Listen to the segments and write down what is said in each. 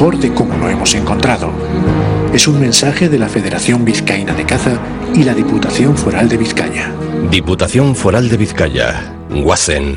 mejor de cómo lo hemos encontrado. Es un mensaje de la Federación Vizcaína de Caza y la Diputación Foral de Vizcaya. Diputación Foral de Vizcaya. Guasen.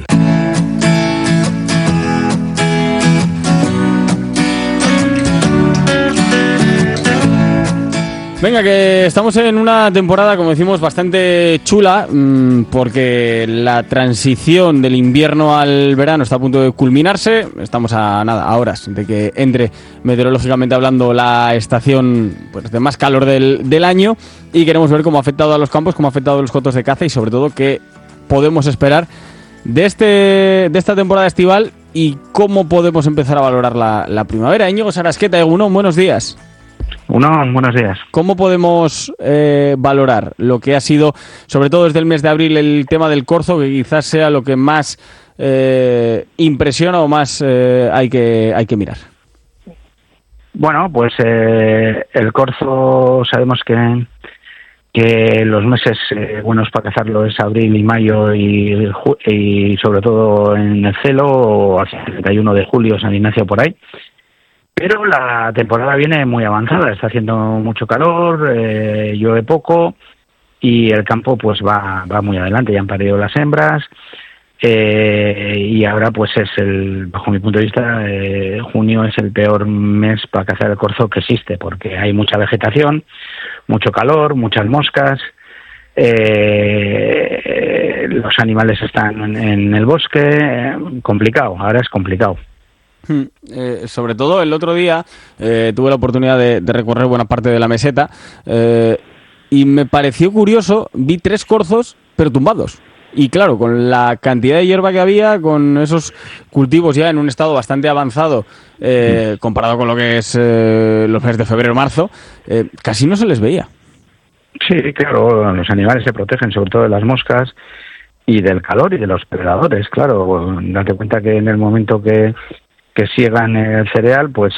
Venga, que estamos en una temporada, como decimos, bastante chula, porque la transición del invierno al verano está a punto de culminarse. Estamos a horas de que entre, meteorológicamente hablando, la estación pues, de más calor del año, y queremos ver cómo ha afectado a los campos, cómo ha afectado a los cotos de caza y sobre todo qué podemos esperar de esta temporada estival y cómo podemos empezar a valorar la primavera. Íñigo Sarasqueta, Egunon, buenos días. Buenos días. ¿Cómo podemos valorar lo que ha sido, sobre todo desde el mes de abril, el tema del corzo, que quizás sea lo que más impresiona o más hay que mirar? Bueno, pues el corzo sabemos que los meses buenos para cazarlo es abril y mayo y sobre todo en el Celo o hacia el 31 de julio, San Ignacio, por ahí. Pero la temporada viene muy avanzada, está haciendo mucho calor, llueve poco y el campo pues va muy adelante, ya han parido las hembras y ahora pues bajo mi punto de vista, junio es el peor mes para cazar el corzo que existe, porque hay mucha vegetación, mucho calor, muchas moscas, los animales están en el bosque, complicado, ahora es complicado. Sobre todo el otro día tuve la oportunidad de recorrer buena parte de la meseta y me pareció curioso, vi 3 corzos pero tumbados, y claro, con la cantidad de hierba que había, con esos cultivos ya en un estado bastante avanzado comparado con lo que es los meses de febrero-marzo, casi no se les veía. Sí, claro, los animales se protegen sobre todo de las moscas y del calor y de los predadores, claro. Date cuenta que en el momento que siegan el cereal, pues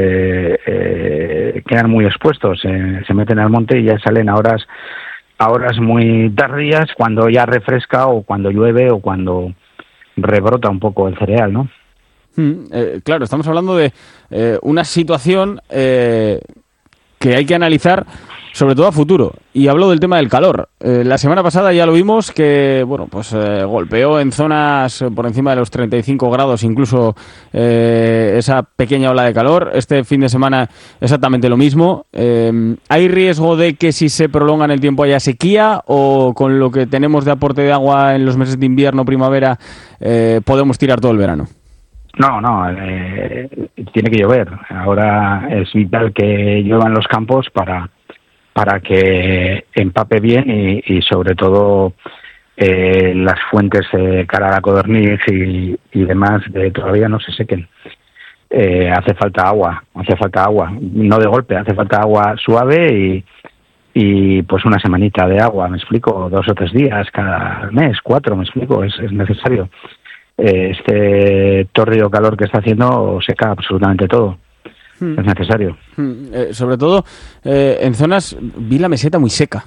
quedan muy expuestos, se meten al monte y ya salen a horas muy tardías, cuando ya refresca o cuando llueve o cuando rebrota un poco el cereal, ¿no? Claro, estamos hablando de una situación que hay que analizar sobre todo a futuro, y hablo del tema del calor. La semana pasada ya lo vimos que, bueno, pues golpeó en zonas por encima de los 35 grados, incluso esa pequeña ola de calor. Este fin de semana exactamente lo mismo. ¿Hay riesgo de que si se prolonga en el tiempo haya sequía, o con lo que tenemos de aporte de agua en los meses de invierno, primavera, podemos tirar todo el verano? No, tiene que llover. Ahora es vital que llueva en los campos para que empape bien y sobre todo las fuentes de cara a la codorniz y demás todavía no se sequen. Hace falta agua, no de golpe, hace falta agua suave y pues una semanita de agua, me explico, 2 o 3 días cada mes, 4, me explico, es necesario. Este tórrido calor que está haciendo seca absolutamente todo. Es necesario. Sobre todo en zonas, vi la meseta muy seca.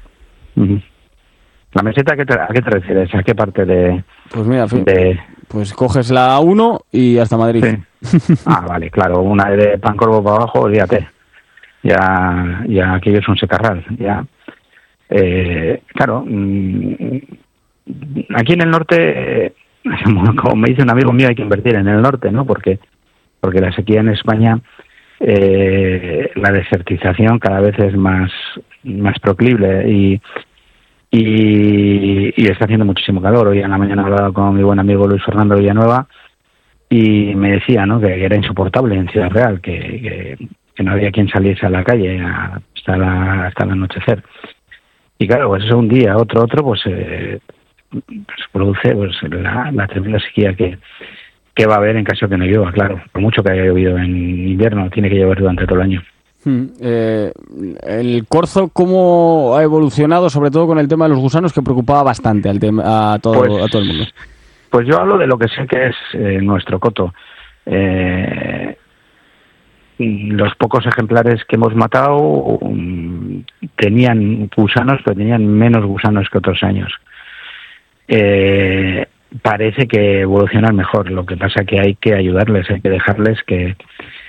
¿La meseta a qué te refieres? ¿A qué parte de...? Pues mira, pues coges la A1 y hasta Madrid. Sí. Vale, claro, una de Pancorbo para abajo, olvídate. Ya aquello es un secarral. Ya. Claro, aquí en el norte, como me dice un amigo mío, hay que invertir en el norte, ¿no? Porque la sequía en España, la desertización cada vez es más proclive y está haciendo muchísimo calor. Hoy en la mañana he hablado con mi buen amigo Luis Fernando Villanueva y me decía, ¿no?, que era insoportable en Ciudad Real, que no había quien saliese a la calle hasta el anochecer. Y claro, pues eso un día, otro, pues produce pues la tremenda sequía que va a haber en caso que no llueva, claro. Por mucho que haya llovido en invierno, tiene que llover durante todo el año. El corzo, ¿cómo ha evolucionado, sobre todo con el tema de los gusanos, que preocupaba bastante a todo el mundo? Pues yo hablo de lo que sé que es nuestro coto. Los pocos ejemplares que hemos matado tenían gusanos, pero tenían menos gusanos que otros años. Parece que evolucionan mejor, lo que pasa que hay que ayudarles, hay que dejarles que